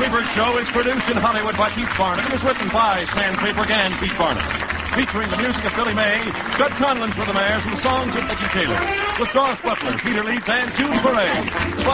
Freberg Show is produced in Hollywood by Keith Barnum and is written by Stan Freberg and Keith Barnum. Featuring the music of Billy May, Judd Conlon's were the mayors, and the songs of Nicky Taylor. With Doris Butler, Peter Leeds, and June Foray.